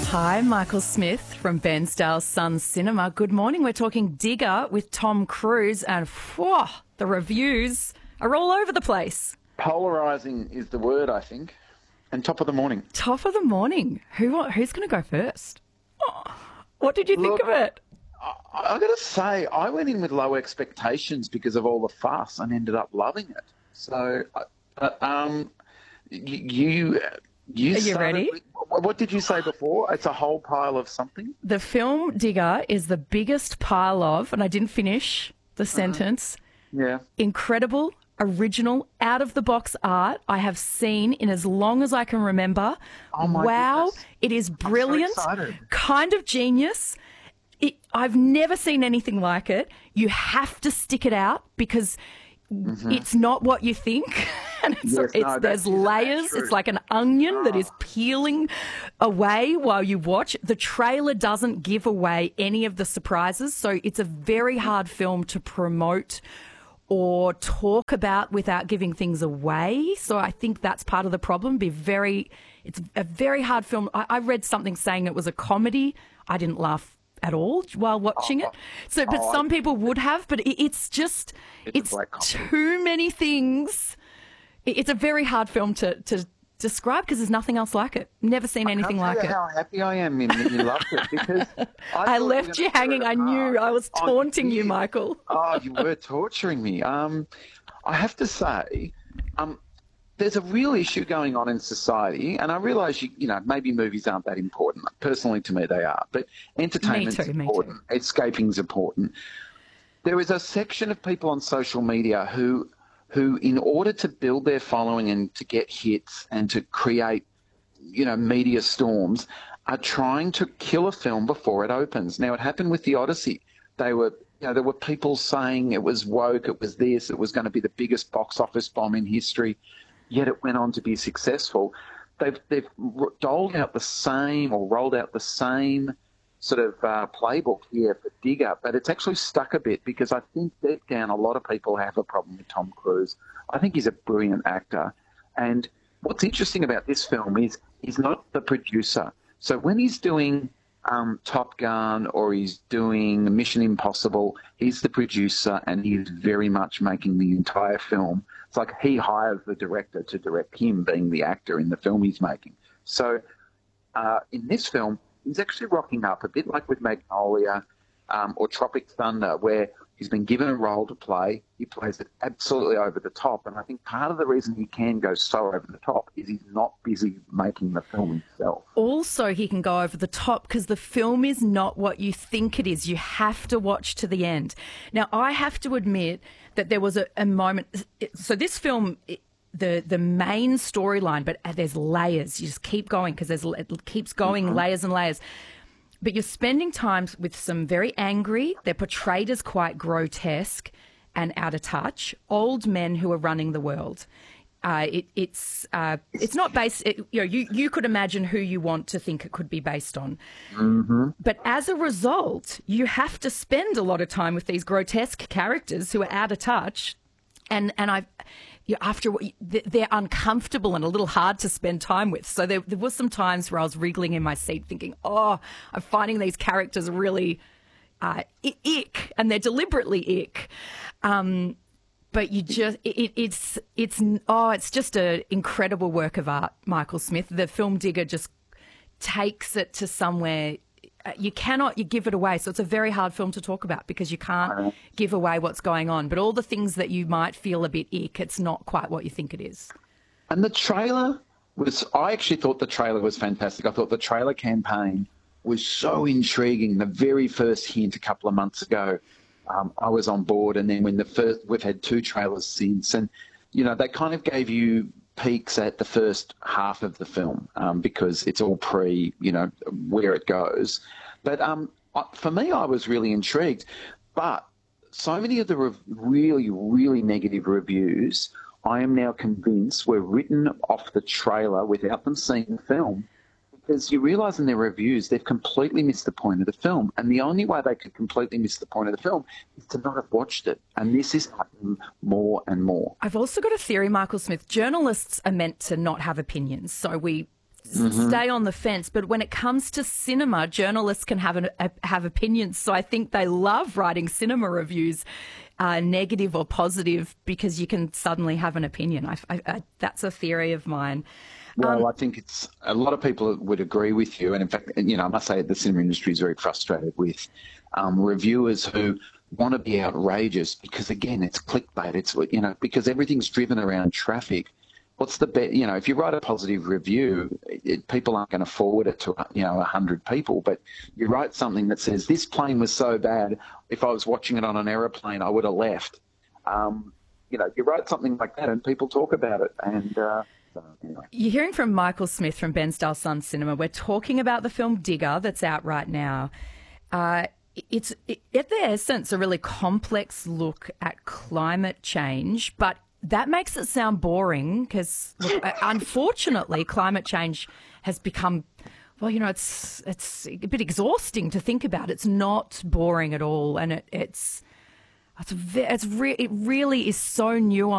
Hi, Michael Smith from Bairnsdale Sun Cinema. Good morning. We're talking Digger with Tom Cruise, and whew, the reviews are all over the place. Polarising is the word, I think. And top of the morning. Top of the morning. Who's going to go first? Oh, what did you think of it? I got to say, I went in with low expectations because of all the fuss and ended up loving it. So, you Are you ready? What did you say before? It's a whole pile of something? The film Digger is the biggest pile of, and I didn't finish the sentence, incredible, original, out-of-the-box art I have seen in as long as I can remember. Oh my goodness. It is brilliant, I'm so excited. kind of genius. I've never seen anything like it. You have to stick it out because it's not what you think. And there's layers. It's like an onion that is peeling away while you watch. The trailer doesn't give away any of the surprises, so it's a very hard film to promote or talk about without giving things away. So I think that's part of the problem. It's a very hard film. I read something saying it was a comedy. I didn't laugh at all while watching it. But some people would have, but it's too many things. It's a very hard film to describe because there's nothing else like it. Never seen anything like it. How happy I am that you loved it because I left you hanging. I knew I was taunting you, Michael. Oh, you were torturing me. I have to say, there's a real issue going on in society, and I realise maybe movies aren't that important. Personally, to me, they are. But entertainment's important. Escaping's important. There is a section of people on social media who, in order to build their following and to get hits and to create, media storms, are trying to kill a film before it opens. Now, it happened with The Odyssey. There were people saying it was woke, it was this, it was going to be the biggest box office bomb in history, yet it went on to be successful. They've rolled out the same sort of playbook here for Digger, but it's actually stuck a bit because I think deep down a lot of people have a problem with Tom Cruise. I think he's a brilliant actor. And what's interesting about this film is he's not the producer. So when he's doing Top Gun or he's doing Mission Impossible, he's the producer and he's very much making the entire film. It's like he hires the director to direct him being the actor in the film he's making. So in this film, he's actually rocking up a bit like with Magnolia or Tropic Thunder, where he's been given a role to play. He plays it absolutely over the top. And I think part of the reason he can go so over the top is he's not busy making the film himself. Also, he can go over the top because the film is not what you think it is. You have to watch to the end. Now, I have to admit that there was a moment. So this film, the main storyline, but there's layers. You just keep going because it keeps going, layers and layers. But you're spending time with some very angry, they're portrayed as quite grotesque and out of touch, old men who are running the world. It's not based, you could imagine who you want to think it could be based on. But as a result, you have to spend a lot of time with these grotesque characters who are out of touch. And they're uncomfortable and a little hard to spend time with. So there was some times where I was wriggling in my seat thinking, I'm finding these characters really ick, and they're deliberately ick. But it's just an incredible work of art, Michael Smith. The film Digger just takes it to somewhere. You give it away. So it's a very hard film to talk about because you can't give away what's going on. But all the things that you might feel a bit ick, it's not quite what you think it is. And the trailer I actually thought the trailer was fantastic. I thought the trailer campaign was so intriguing. The very first hint a couple of months ago, I was on board. And then we've had 2 trailers since. And, they kind of gave you peaks at the first half of the film because it's all where it goes. But for me, I was really intrigued. But so many of the really, really negative reviews, I am now convinced were written off the trailer without them seeing the film. Because you realise in their reviews, they've completely missed the point of the film. And the only way they could completely miss the point of the film is to not have watched it. And this is happening more and more. I've also got a theory, Michael Smith. Journalists are meant to not have opinions. So we stay on the fence. But when it comes to cinema, journalists can have opinions. So I think they love writing cinema reviews, negative or positive, because you can suddenly have an opinion. That's a theory of mine. Well, I think a lot of people would agree with you. And in fact, I must say the cinema industry is very frustrated with reviewers who want to be outrageous because, again, it's clickbait. It's, because everything's driven around traffic. What's the best? If you write a positive review, people aren't going to forward it to 100 people. But you write something that says this plane was so bad, if I was watching it on an aeroplane, I would have left. You write something like that, and people talk about it. And anyway. You're hearing from Michael Smith from Ben Style Sun Cinema. We're talking about the film Digger that's out right now. It's at the essence a really complex look at climate change, but that makes it sound boring because, unfortunately, climate change has become, it's a bit exhausting to think about. It's not boring at all, and it really is so nuanced.